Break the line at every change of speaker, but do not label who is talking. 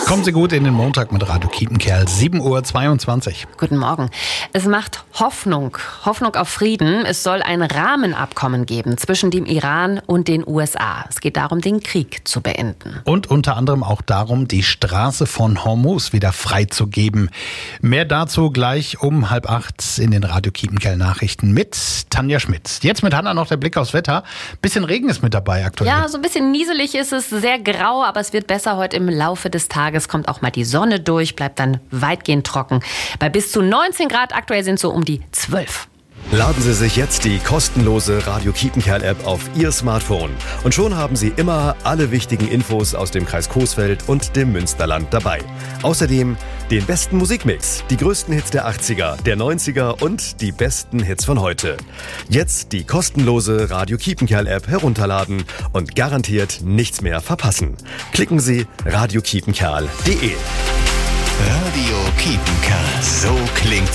Kommen Sie gut in den Montag mit Radio Kiepenkerl, 7:22 Uhr.
Guten Morgen. Es macht Hoffnung auf Frieden. Es soll ein Rahmenabkommen geben zwischen dem Iran und den USA. Es geht darum, den Krieg zu beenden.
Und unter anderem auch darum, die Straße von Hormuz wieder freizugeben. Mehr dazu gleich um 7:30 in den Radio Kiepenkerl Nachrichten mit Tanja Schmitz. Jetzt mit Hanna noch der Blick aufs Wetter. Bisschen Regen ist mit dabei aktuell.
Ja, so ein bisschen nieselig ist es, sehr grau, aber es wird besser heute im Laufe des Tages. Kommt auch mal die Sonne durch, bleibt dann weitgehend trocken. Bei bis zu 19 Grad, aktuell sind es so um die 12.
Laden Sie sich jetzt die kostenlose Radio Kiepenkerl-App auf Ihr Smartphone. Und schon haben Sie immer alle wichtigen Infos aus dem Kreis Coesfeld und dem Münsterland dabei. Außerdem den besten Musikmix, die größten Hits der 80er, der 90er und die besten Hits von heute. Jetzt die kostenlose Radio Kiepenkerl-App herunterladen und garantiert nichts mehr verpassen. Klicken Sie radiokiepenkerl.de.
Radio Kiepenkerl. So klingt